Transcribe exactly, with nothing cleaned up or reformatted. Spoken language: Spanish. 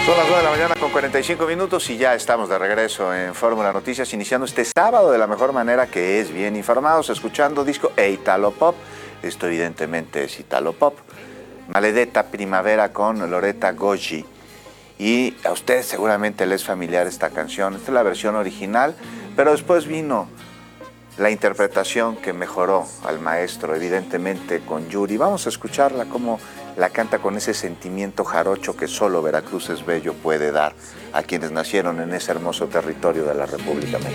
Son las nueve de la mañana con cuarenta y cinco minutos y ya estamos de regreso en Fórmula Noticias, iniciando este sábado de la mejor manera, que es bien informados, escuchando disco e Italo Pop. Esto evidentemente es Italo Pop. Maledetta Primavera con Loretta Goggi. Y a ustedes seguramente les es familiar esta canción. Esta es la versión original, pero después vino la interpretación que mejoró al maestro, evidentemente con Yuri. Vamos a escucharla como la canta con ese sentimiento jarocho que solo Veracruz es bello puede dar a quienes nacieron en ese hermoso territorio de la República Mexicana.